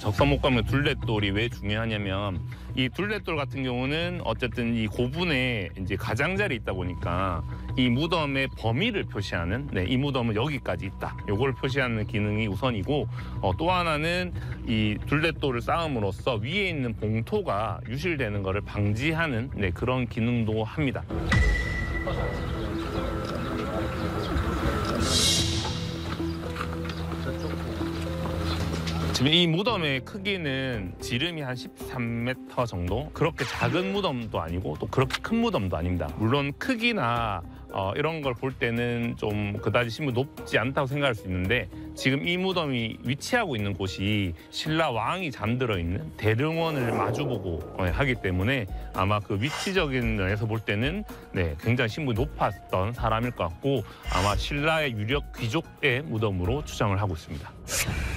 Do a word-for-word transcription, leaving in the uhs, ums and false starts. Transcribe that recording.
적선목감의 둘레돌이 왜 중요하냐면 이 둘레돌 같은 경우는 어쨌든 이 고분에 이제 가장자리 있다 보니까 이 무덤의 범위를 표시하는 네, 이 무덤은 여기까지 있다. 요걸 표시하는 기능이 우선이고 어, 또 하나는 이 둘레돌을 쌓음으로써 위에 있는 봉토가 유실되는 것을 방지하는 네, 그런 기능도 합니다. 지금 이 무덤의 크기는 지름이 한 십삼 미터 정도? 그렇게 작은 무덤도 아니고 또 그렇게 큰 무덤도 아닙니다. 물론 크기나 어, 이런 걸 볼 때는 좀 그다지 신분이 높지 않다고 생각할 수 있는데 지금 이 무덤이 위치하고 있는 곳이 신라 왕이 잠들어 있는 대릉원을 마주보고 어, 하기 때문에 아마 그 위치적인 면에서 볼 때는 네, 굉장히 신분이 높았던 사람일 것 같고 아마 신라의 유력 귀족의 무덤으로 추정을 하고 있습니다.